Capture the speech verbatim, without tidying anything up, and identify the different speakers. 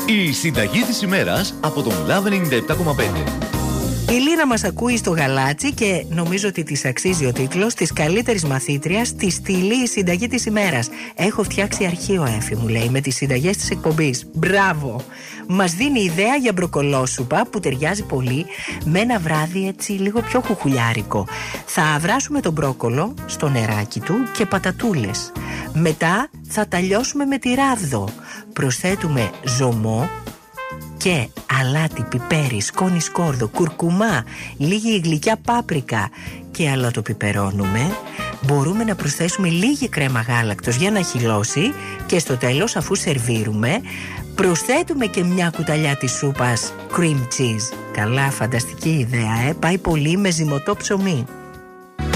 Speaker 1: Η συνταγή της ημέρας από τον Love ενενήντα επτά κόμμα πέντε.
Speaker 2: Η Λίνα μας ακούει στο γαλάτσι και νομίζω ότι της αξίζει ο τίτλος της καλύτερης μαθήτριας στη στήλη η συνταγή της ημέρας. Έχω φτιάξει αρχείο, Έφη, μου λέει, με τις συνταγές της εκπομπής. Μπράβο! Μας δίνει ιδέα για μπροκολόσουπα που ταιριάζει πολύ με ένα βράδυ έτσι λίγο πιο κουκουλιάρικο. Θα αυράσουμε τον μπρόκολο στο νεράκι του και πατατούλες. Μετά θα τα λιώσουμε με τη ράβδο. Προσθέτουμε ζωμό και αλάτι, πιπέρι, σκόνη σκόρδο, κουρκουμά, λίγη γλυκιά πάπρικα και αλατοπιπερώνουμε. Μπορούμε να προσθέσουμε λίγη κρέμα γάλακτος για να χυλώσει και στο τέλος, αφού σερβίρουμε, προσθέτουμε και μια κουταλιά της σούπας cream cheese. Καλά, φανταστική ιδέα, ε? Πάει πολύ με ζυμωτό ψωμί.